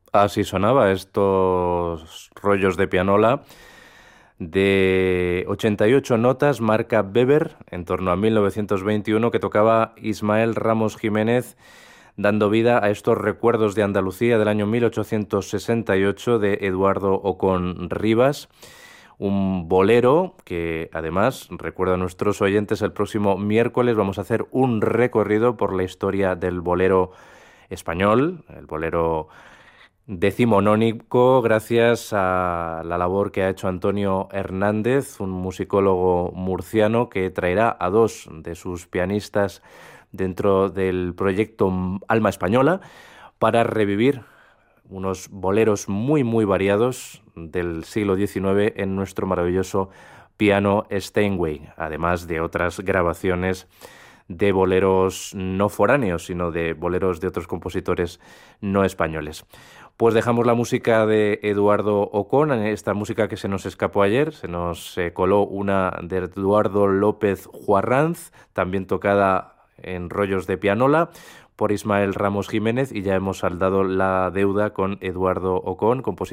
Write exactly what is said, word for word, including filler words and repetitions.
Así sonaba estos rollos de pianola de ochenta y ocho notas, marca Weber, en torno a mil novecientos veintiuno, que tocaba Ismael Ramos Jiménez, dando vida a estos recuerdos de Andalucía del año mil ochocientos sesenta y ocho de Eduardo Ocón Rivas, un bolero que además, recuerdo a nuestros oyentes, el próximo miércoles vamos a hacer un recorrido por la historia del bolero español, el bolero decimonónico, gracias a la labor que ha hecho Antonio Hernández, un musicólogo murciano que traerá a dos de sus pianistas dentro del proyecto Alma Española para revivir unos boleros muy muy variados del siglo diecinueve en nuestro maravilloso piano Steinway, además de otras grabaciones de boleros no foráneos, sino de boleros de otros compositores no españoles. Pues dejamos la música de Eduardo Ocón, esta música que se nos escapó ayer, se nos eh, coló una de Eduardo López Juarranz, también tocada en rollos de pianola por Ismael Ramos Jiménez, y ya hemos saldado la deuda con Eduardo Ocón, compositor